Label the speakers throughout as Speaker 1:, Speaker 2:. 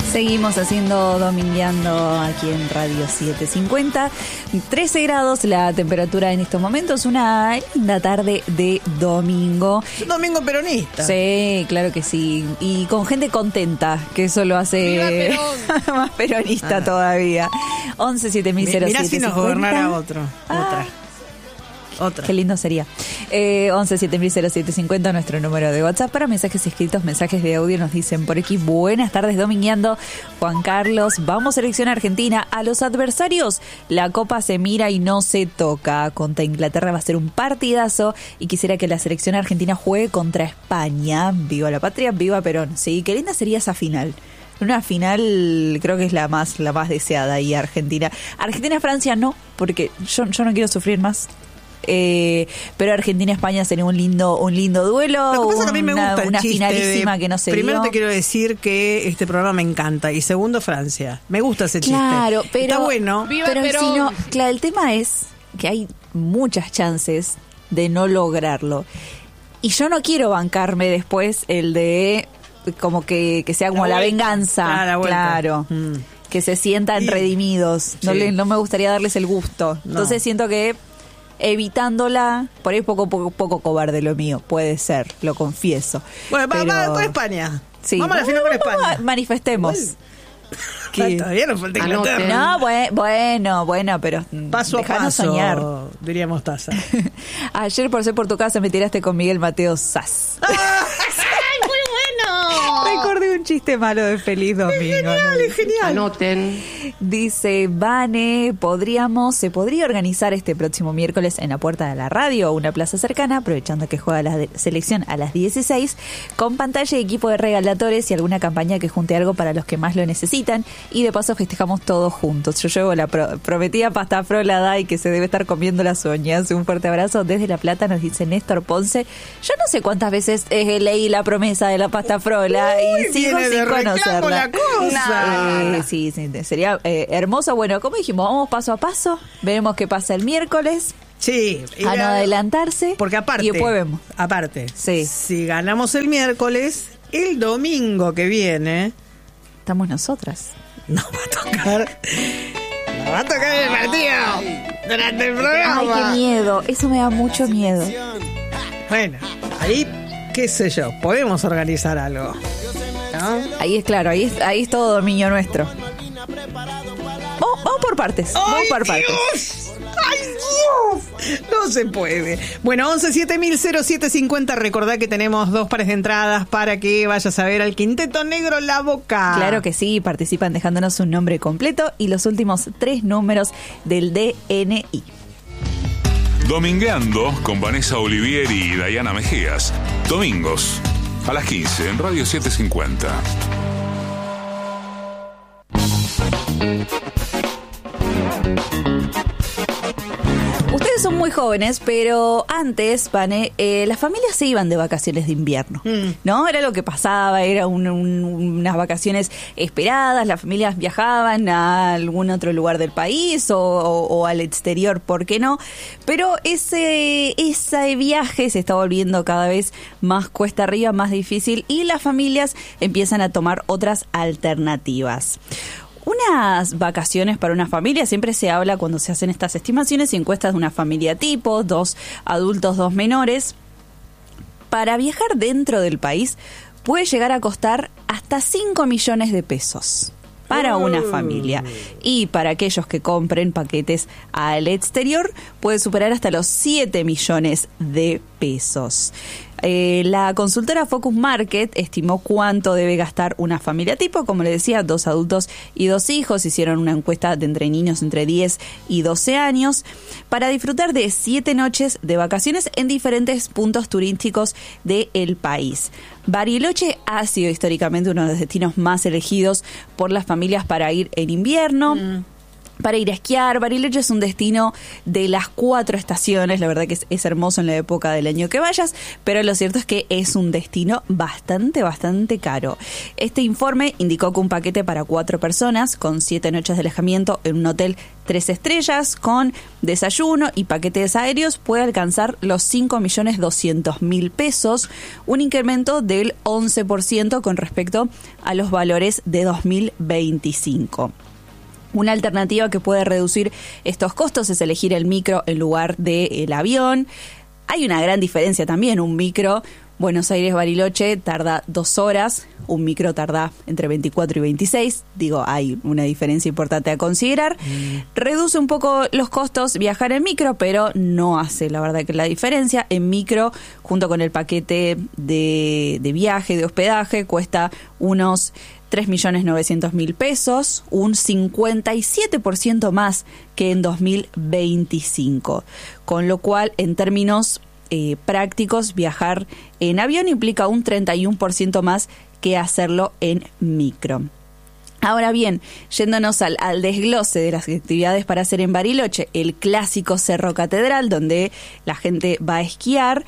Speaker 1: Seguimos haciendo Domingueando aquí en Radio 750. 13 grados la temperatura en estos momentos. Una linda tarde de domingo.
Speaker 2: Un domingo peronista.
Speaker 1: Sí, claro que sí. Y con gente contenta, que eso lo hace más peronista todavía. 11 7007.
Speaker 2: Mirá si nos gobernara otro. Otra.
Speaker 1: Qué lindo sería. 11 700750, nuestro número de WhatsApp para mensajes escritos, mensajes de audio. Nos dicen por aquí: buenas tardes, Domingueando. Juan Carlos, vamos selección argentina. A los adversarios la copa se mira y no se toca. Contra Inglaterra va a ser un partidazo y quisiera que la selección argentina juegue contra España. Viva la patria, viva Perón. Sí, qué linda sería esa final. Una final creo que es la más deseada ahí, Argentina. Argentina-Francia no, porque yo no quiero sufrir más. Pero Argentina-España sería un lindo duelo.
Speaker 2: Lo que pasa es que a mí me gusta el
Speaker 1: una
Speaker 2: chiste
Speaker 1: finalísima que no se
Speaker 2: primero
Speaker 1: dio.
Speaker 2: Te quiero decir que este programa me encanta, y segundo, Francia. Me gusta ese chiste.
Speaker 1: Claro, pero
Speaker 2: está bueno.
Speaker 1: Pero si no, claro, el tema es que hay muchas chances de no lograrlo. Y yo no quiero bancarme después el de como que sea como la venganza. Claro. Que se sientan redimidos.
Speaker 2: Sí.
Speaker 1: No me gustaría darles el gusto.
Speaker 2: No.
Speaker 1: Entonces siento que evitándola, por ahí poco cobarde lo mío, puede ser, lo confieso.
Speaker 2: Bueno,
Speaker 1: Pero
Speaker 2: va con España.
Speaker 1: sí.
Speaker 2: Vamos a la final con España.
Speaker 1: Manifestemos.
Speaker 2: Todavía nos falta Inglaterra.
Speaker 1: No, bueno, pero
Speaker 2: Paso a
Speaker 1: dejanos
Speaker 2: paso,
Speaker 1: soñar.
Speaker 2: diríamos Taza.
Speaker 1: Ayer por ser por tu casa me tiraste con Miguel Mateo Sass.
Speaker 2: ¡Ay, muy bueno!
Speaker 1: Recordé un chiste malo de Feliz Domingo.
Speaker 2: Es genial.
Speaker 3: Anoten.
Speaker 1: Dice Vane, se podría organizar este próximo miércoles en la puerta de la radio o una plaza cercana, aprovechando que juega la selección a las 16, con pantalla y equipo de regaladores y alguna campaña que junte algo para los que más lo necesitan, y de paso festejamos todos juntos. Yo llevo la prometida pasta frola y que se debe estar comiendo las uñas. Un fuerte abrazo desde La Plata, nos dice Néstor Ponce. Yo no sé cuántas veces leí la promesa de la pasta frola y sigo sin conocerla.
Speaker 2: La cosa.
Speaker 1: Sí, sería hermoso. Bueno, como dijimos, vamos paso a paso, veremos qué pasa el miércoles.
Speaker 2: Sí.
Speaker 1: A no adelantarse.
Speaker 2: Porque aparte,
Speaker 1: y después vemos. Sí.
Speaker 2: Si ganamos el miércoles, el domingo que viene
Speaker 1: Estamos nosotras.
Speaker 2: nos va a tocar el partido durante el programa.
Speaker 1: Ay, qué miedo. Eso me da mucho miedo.
Speaker 2: Bueno, ahí, qué sé yo, podemos organizar algo, ¿no?
Speaker 1: Ahí es claro, ahí es todo dominio nuestro. Vamos por partes. Vamos por partes.
Speaker 2: Dios! ¡Ay, Dios! No se puede. Bueno, 11 700750. Recordá que tenemos 2 pares de entradas para que vayas a ver al Quinteto Negro La Boca.
Speaker 1: Claro que sí, participan dejándonos un nombre completo y los últimos 3 números del DNI.
Speaker 4: Domingueando con Vanessa Olivieri y Dayana Mejías. Domingos a las 15 en Radio 750.
Speaker 1: Ustedes son muy jóvenes, pero antes, Vane, las familias se iban de vacaciones de invierno, ¿no? Era lo que pasaba, era unas vacaciones esperadas, las familias viajaban a algún otro lugar del país o al exterior, ¿por qué no? Pero ese viaje se está volviendo cada vez más cuesta arriba, más difícil, y las familias empiezan a tomar otras alternativas. Unas vacaciones para una familia, siempre se habla cuando se hacen estas estimaciones y encuestas de una familia tipo, 2 adultos, 2 menores. Para viajar dentro del país puede llegar a costar hasta 5 millones de pesos para una familia. Y para aquellos que compren paquetes al exterior puede superar hasta los 7 millones de pesos. La consultora Focus Market estimó cuánto debe gastar una familia tipo, como le decía, 2 adultos y 2 hijos. Hicieron una encuesta de entre niños entre 10 y 12 años para disfrutar de 7 noches de vacaciones en diferentes puntos turísticos del país. Bariloche ha sido históricamente uno de los destinos más elegidos por las familias para ir en invierno. para ir a esquiar. Bariloche es un destino de las 4 estaciones, la verdad que es hermoso en la época del año que vayas, pero lo cierto es que es un destino bastante caro. Este informe indicó que un paquete para 4 personas con 7 noches de alojamiento en un hotel 3 estrellas con desayuno y paquetes aéreos puede alcanzar los 5.200.000 pesos, un incremento del 11% con respecto a los valores de 2025. Una alternativa que puede reducir estos costos es elegir el micro en lugar del avión. Hay una gran diferencia también. Un micro Buenos Aires-Bariloche tarda 2 horas, un micro tarda entre 24 y 26. Digo, hay una diferencia importante a considerar. Reduce un poco los costos viajar en micro, pero no hace, la verdad, que la diferencia. En micro, junto con el paquete de viaje, de hospedaje, cuesta unos 3.900.000 pesos, un 57% más que en 2025. Con lo cual, en términos prácticos, viajar en avión implica un 31% más que hacerlo en micro. Ahora bien, yéndonos al desglose de las actividades para hacer en Bariloche, el clásico Cerro Catedral, donde la gente va a esquiar,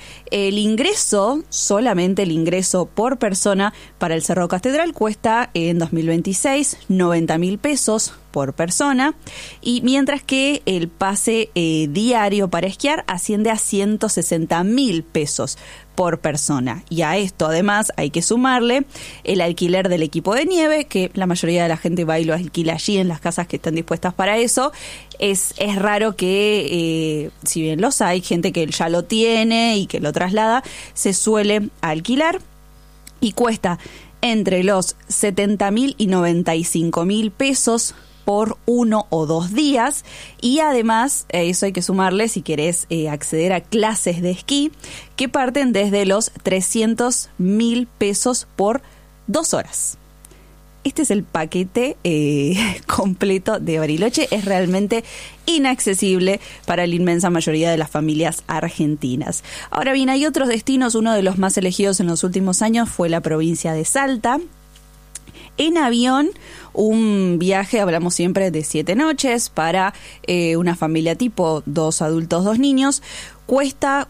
Speaker 1: solamente el ingreso por persona para el Cerro Catedral cuesta en 2026 90.000 pesos por persona, y mientras que el pase diario para esquiar asciende a 160.000 pesos por persona. Y a esto además hay que sumarle el alquiler del equipo de nieve, que la mayoría de la gente va y lo alquila allí en las casas que están dispuestas para eso. Es raro que, si bien los hay, gente que ya lo tiene y que lo traslada, se suele alquilar y cuesta entre los 70.000 y 95.000 pesos por 1 o 2 días, y además eso hay que sumarle si querés acceder a clases de esquí que parten desde los 300.000 pesos por 2 horas. Este es el paquete completo de Bariloche. Es realmente inaccesible para la inmensa mayoría de las familias argentinas. Ahora bien, hay otros destinos. Uno de los más elegidos en los últimos años fue la provincia de Salta. En avión, un viaje, hablamos siempre de 7 noches para una familia tipo 2 adultos, 2 niños, cuesta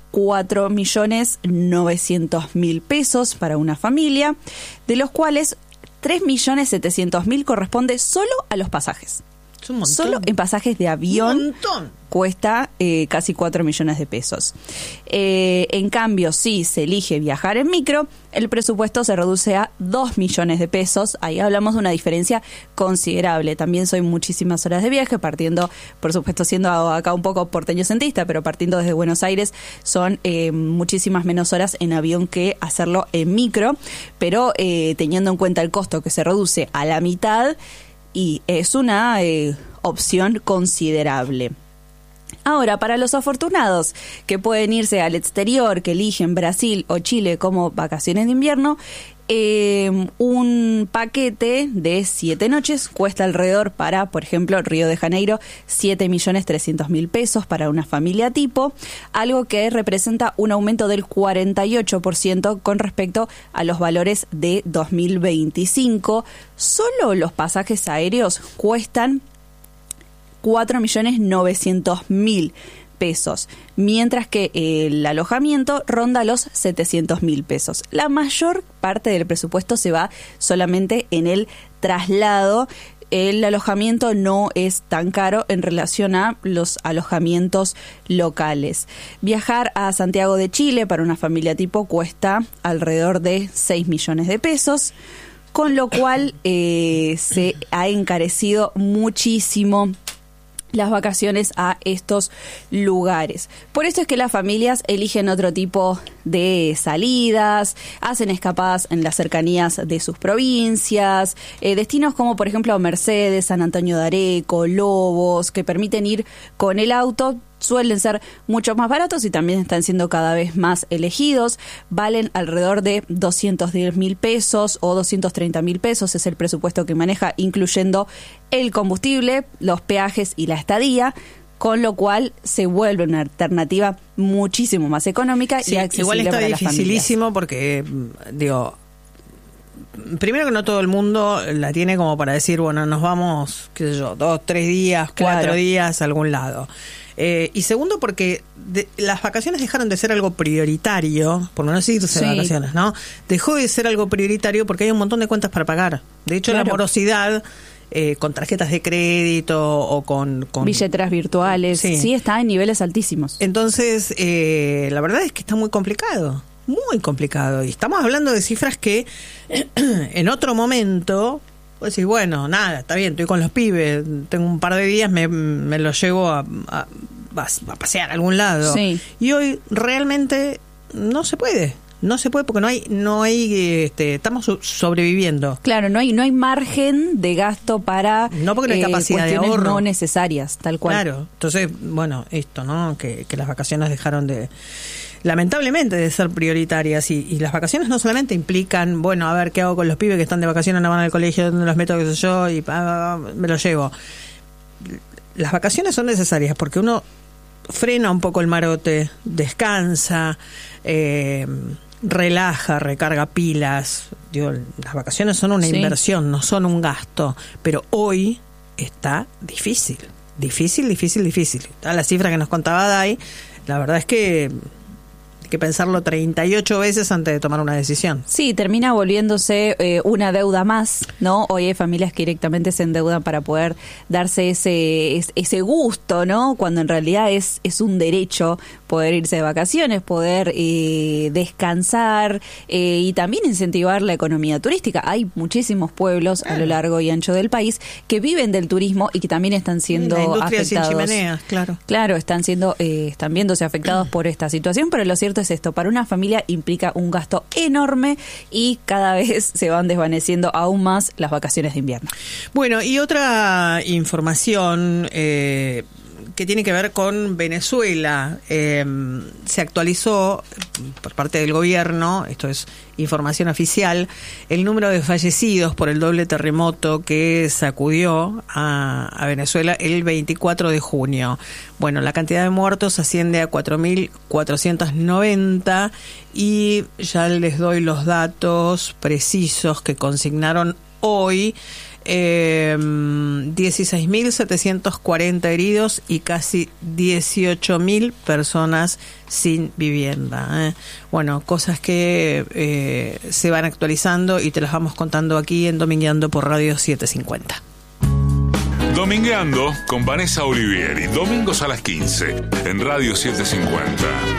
Speaker 1: 4.900.000 pesos para una familia, de los cuales 3.700.000 corresponde solo a los pasajes.
Speaker 2: Es un montón.
Speaker 1: Solo en pasajes de avión.
Speaker 2: Un montón.
Speaker 1: Cuesta casi 4 millones de pesos. En cambio, si se elige viajar en micro, el presupuesto se reduce a 2 millones de pesos. Ahí hablamos de una diferencia considerable. También son muchísimas horas de viaje, partiendo, por supuesto, siendo acá un poco porteño centrista, pero partiendo desde Buenos Aires, son muchísimas menos horas en avión que hacerlo en micro. Pero teniendo en cuenta el costo que se reduce a la mitad, y es una opción considerable. Ahora, para los afortunados que pueden irse al exterior, que eligen Brasil o Chile como vacaciones de invierno, un paquete de 7 noches cuesta alrededor para, por ejemplo, Río de Janeiro, 7.300.000 pesos para una familia tipo, algo que representa un aumento del 48% con respecto a los valores de 2025. Solo los pasajes aéreos cuestan 4.900.000 pesos, mientras que el alojamiento ronda los 700.000 pesos. La mayor parte del presupuesto se va solamente en el traslado. El alojamiento no es tan caro en relación a los alojamientos locales. Viajar a Santiago de Chile para una familia tipo cuesta alrededor de 6 millones de pesos, con lo cual se ha encarecido muchísimo las vacaciones a estos lugares. Por eso es que las familias eligen otro tipo de salidas, hacen escapadas en las cercanías de sus provincias, destinos como por ejemplo Mercedes, San Antonio de Areco, Lobos, que permiten ir con el auto. Suelen ser mucho más baratos y también están siendo cada vez más elegidos. Valen alrededor de 210.000 pesos o 230.000 pesos. Es el presupuesto que maneja, incluyendo el combustible, los peajes y la estadía, con lo cual se vuelve una alternativa muchísimo más económica y accesible
Speaker 2: igual está
Speaker 1: para las familias.
Speaker 2: dificilísimo porque, digo, primero que no todo el mundo la tiene como para decir, bueno, nos vamos, qué sé yo, 2, 3 días, 4 días a algún lado. Y segundo, porque las vacaciones dejaron de ser algo prioritario, por no decirse vacaciones, ¿no? Dejó de ser algo prioritario porque hay un montón de cuentas para pagar. De hecho, la morosidad con tarjetas de crédito o con
Speaker 1: billeteras virtuales, sí, está en niveles altísimos.
Speaker 2: Entonces, la verdad es que está muy complicado. Muy complicado. Y estamos hablando de cifras que en otro momento... Pues sí, bueno, nada, está bien, estoy con los pibes, tengo un par de días, me los llevo a pasear a algún lado. Sí. Y hoy realmente no se puede porque no hay estamos sobreviviendo.
Speaker 1: Claro, no hay margen de gasto para
Speaker 2: no porque no hay capacidad de ahorro
Speaker 1: no necesarias, tal cual.
Speaker 2: Claro, entonces, bueno, esto, ¿no? Que las vacaciones dejaron lamentablemente de ser prioritarias y las vacaciones no solamente implican, bueno, a ver qué hago con los pibes que están de vacaciones, no van al colegio, dónde los meto, qué sé yo, y me los llevo. Las vacaciones son necesarias porque uno frena un poco el marote, descansa, relaja, recarga pilas. Digo, las vacaciones son una inversión, no son un gasto, pero hoy está difícil. A la cifra que nos contaba Day, la verdad es que hay que pensarlo 38 veces antes de tomar una decisión.
Speaker 1: Sí, termina volviéndose una deuda más, ¿no? Hoy hay familias que directamente se endeudan para poder darse ese gusto, ¿no? Cuando en realidad es un derecho poder irse de vacaciones, poder descansar y también incentivar la economía turística. Hay muchísimos pueblos a lo largo y ancho del país que viven del turismo y que también están siendo
Speaker 2: la industria
Speaker 1: afectados.
Speaker 2: Sin chimeneas, claro.
Speaker 1: Claro, están viéndose afectados por esta situación, pero lo cierto es esto, para una familia implica un gasto enorme y cada vez se van desvaneciendo aún más las vacaciones de invierno.
Speaker 2: Bueno, y otra información que tiene que ver con Venezuela. Se actualizó por parte del gobierno, esto es información oficial, el número de fallecidos por el doble terremoto que sacudió a Venezuela el 24 de junio. Bueno, la cantidad de muertos asciende a 4.490 y ya les doy los datos precisos que consignaron hoy. 16.740 heridos y casi 18.000 personas sin vivienda. Bueno, cosas que se van actualizando y te las vamos contando aquí en Domingueando por Radio 750.
Speaker 4: Domingueando con Vanessa Olivieri, domingos a las 15 en Radio 750.